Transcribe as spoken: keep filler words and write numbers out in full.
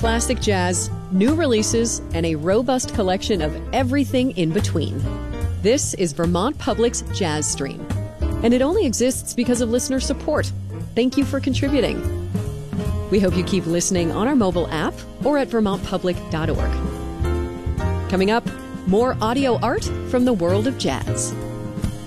classic jazz, new releases, and a robust collection of everything in between. This is Vermont Public's Jazz Stream, and it only exists because of listener support. Thank you for contributing. We hope you keep listening on our mobile app or at vermont public dot org. Coming up, more audio art from the world of jazz.